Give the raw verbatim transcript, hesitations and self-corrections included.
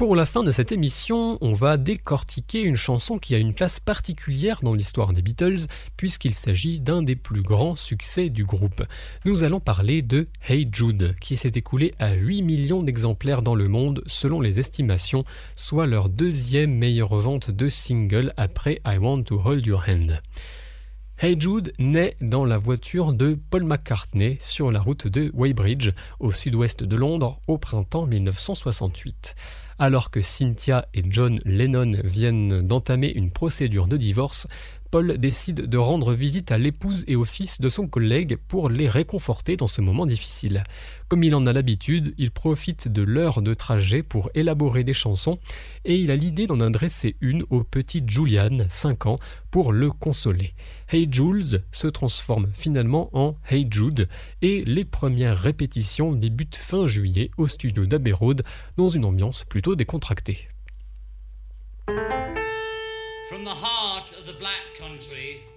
Pour la fin de cette émission, on va décortiquer une chanson qui a une place particulière dans l'histoire des Beatles, puisqu'il s'agit d'un des plus grands succès du groupe. Nous allons parler de Hey Jude, qui s'est écoulé à huit millions d'exemplaires dans le monde, selon les estimations, soit leur deuxième meilleure vente de single après I Want to Hold Your Hand. Hey Jude naît dans la voiture de Paul McCartney sur la route de Weybridge, au sud-ouest de Londres, au printemps dix-neuf cent soixante-huit. Alors que Cynthia et John Lennon viennent d'entamer une procédure de divorce, Paul décide de rendre visite à l'épouse et au fils de son collègue pour les réconforter dans ce moment difficile. Comme il en a l'habitude, il profite de l'heure de trajet pour élaborer des chansons et il a l'idée d'en adresser une au petit Julian, cinq ans, pour le consoler. Hey Jules se transforme finalement en Hey Jude et les premières répétitions débutent fin juillet au studio d'Abbey Road dans une ambiance plutôt décontractée. From the heart of the Black Country,